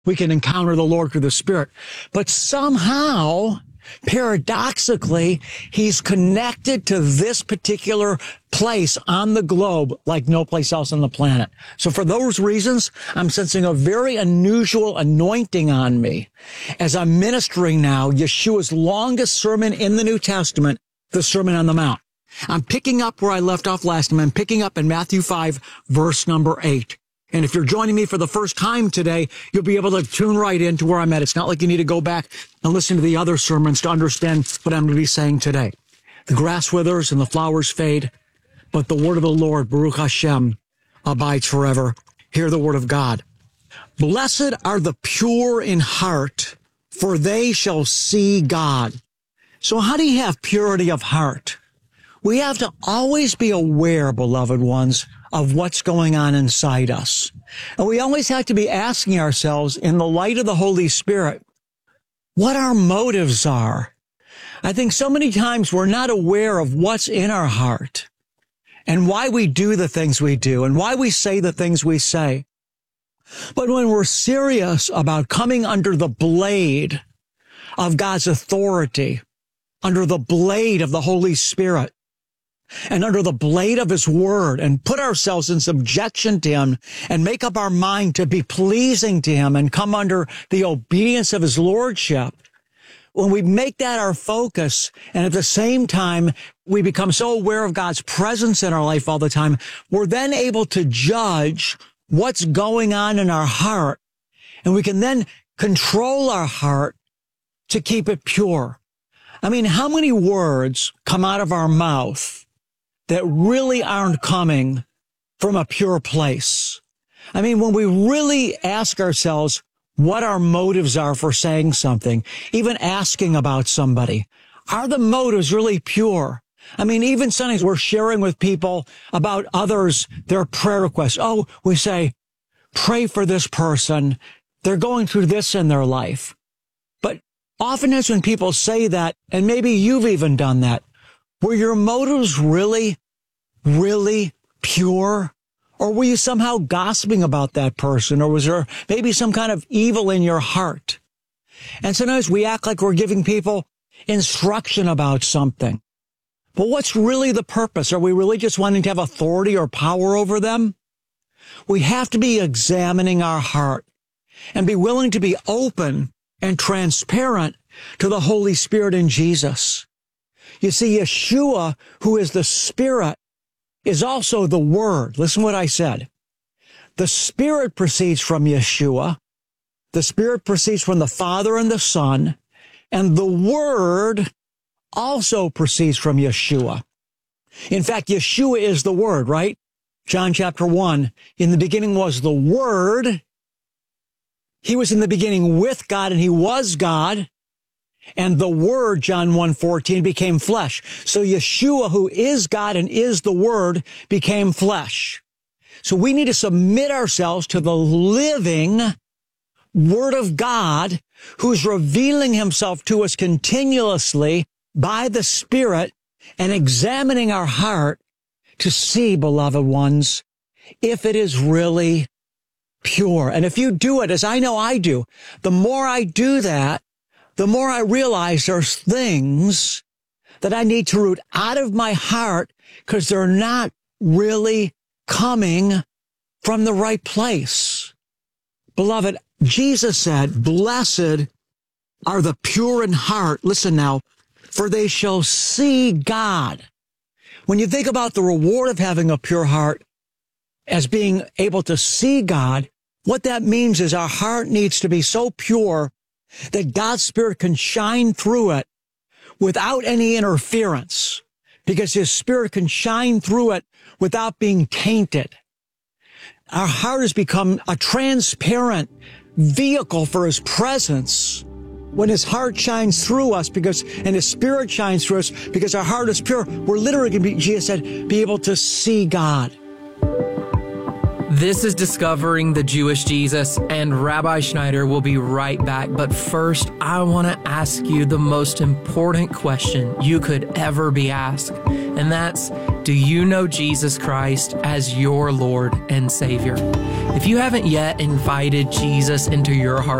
we can encounter the Lord through the Spirit. But somehow, paradoxically, he's connected to this particular place on the globe like no place else on the planet. So for those reasons, I'm sensing a very unusual anointing on me as I'm ministering now Yeshua's longest sermon in the New Testament, the Sermon on the Mount. I'm picking up where I left off last time. I'm picking up in Matthew 5, verse number 8. And if you're joining me for the first time today, you'll be able to tune right into where I'm at. It's not like you need to go back and listen to the other sermons to understand what I'm going to be saying today. The grass withers and the flowers fade, but the word of the Lord, Baruch Hashem, abides forever. Hear the word of God. Blessed are the pure in heart, for they shall see God. So how do you have purity of heart? We have to always be aware, beloved ones, of what's going on inside us. And we always have to be asking ourselves, in the light of the Holy Spirit, what our motives are. I think so many times we're not aware of what's in our heart and why we do the things we do and why we say the things we say. But when we're serious about coming under the blade of God's authority, under the blade of the Holy Spirit, and under the blade of his word, and put ourselves in subjection to him and make up our mind to be pleasing to him and come under the obedience of his lordship, when we make that our focus, and at the same time we become so aware of God's presence in our life all the time, we're then able to judge what's going on in our heart, and we can then control our heart to keep it pure. I mean, how many words come out of our mouth that really aren't coming from a pure place? I mean, when we really ask ourselves what our motives are for saying something, even asking about somebody, are the motives really pure? I mean, even sometimes we're sharing with people about others, their prayer requests. Oh, we say, pray for this person. They're going through this in their life. But oftentimes when people say that, and maybe you've even done that, were your motives really pure? Or were you somehow gossiping about that person? Or was there maybe some kind of evil in your heart? And sometimes we act like we're giving people instruction about something. But what's really the purpose? Are we really just wanting to have authority or power over them? We have to be examining our heart and be willing to be open and transparent to the Holy Spirit in Jesus. You see, Yeshua, who is the Spirit, is also the Word. Listen what I said. The Spirit proceeds from Yeshua. The Spirit proceeds from the Father and the Son. And the Word also proceeds from Yeshua. In fact, Yeshua is the Word, right? John chapter 1. In the beginning was the Word. He was in the beginning with God, and he was God. And the Word, John 1:14, became flesh. So Yeshua, who is God and is the Word, became flesh. So we need to submit ourselves to the living Word of God, who's revealing himself to us continuously by the Spirit and examining our heart to see, beloved ones, if it is really pure. And if you do it, as I know I do, the more I do that, the more I realize there's things that I need to root out of my heart because they're not really coming from the right place. Beloved, Jesus said, blessed are the pure in heart. Listen now, for they shall see God. When you think about the reward of having a pure heart as being able to see God, what that means is our heart needs to be so pure that God's Spirit can shine through it without any interference, because his Spirit can shine through it without being tainted. Our heart has become a transparent vehicle for his presence. When his heart shines through us and his Spirit shines through us because our heart is pure, we're literally going to be, Jesus said, be able to see God. This is Discovering the Jewish Jesus, and Rabbi Schneider will be right back. But first, I want to ask you the most important question you could ever be asked, and that's, Do you know Jesus Christ as your Lord and Savior? If you haven't yet invited Jesus into your heart